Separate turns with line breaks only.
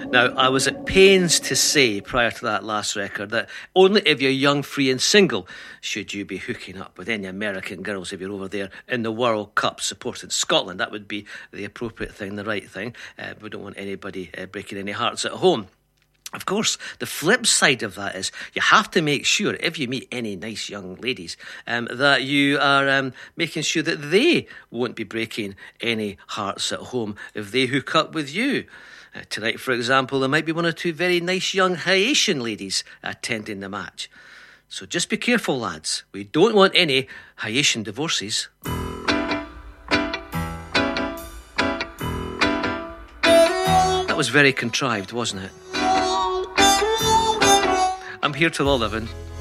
Now, I was at pains to say prior to that last record that only if you're young, free and single should you be hooking up with any American girls if you're over there in the World Cup supporting Scotland. That would be the appropriate thing, the right thing. We don't want anybody breaking any hearts at home. Of course, the flip side of that is you have to make sure, if you meet any nice young ladies, that you are making sure that they won't be breaking any hearts at home if they hook up with you. Tonight, for example, there might be one or two very nice young Haitian ladies attending the match. So just be careful, lads. We don't want any Haitian divorces. That was very contrived, wasn't it? I'm here till 11.